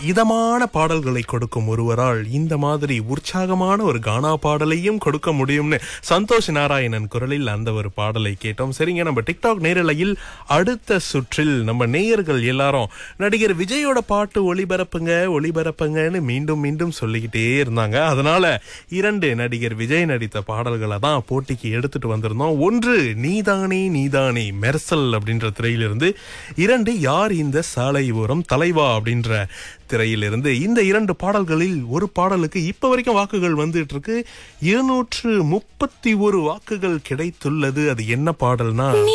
இதமான பாடல்களை கொடுக்கும் ஒருவரால் இந்த மாதிரி உற்சாகமான ஒரு கானா பாடலையும் கொடுக்க முடியும்னு சந்தோஷ் நாராயணன் குரலில் அந்த ஒரு பாடலை கேட்டோம். சரிங்க, நம்ம டிக்டாக் நேரலையில் அடுத்த சுற்றில் நம்ம நேயர்கள் எல்லாரும் நடிகர் விஜயோட பாட்டு ஒளிபரப்புங்கன்னு மீண்டும் மீண்டும் சொல்லிக்கிட்டே இருந்தாங்க. அதனால 2 நடிகர் விஜய் நடித்த பாடல்களை தான் போட்டிக்கு எடுத்துட்டு வந்திருந்தோம். 1 நீதானே மெர்சல் அப்படின்ற திரையிலிருந்து, 2 யார் இந்த சாலை ஓரம் தலைவா அப்படின்ற திரையிலிருந்து. இந்த 2 பாடல்களில் ஒரு பாடலுக்கு இப்ப வரைக்கும் வாக்குகள் வந்துட்டு இருக்கு. 231 வாக்குகள் கிடைத்துள்ளது. அது என்ன பாடல்னா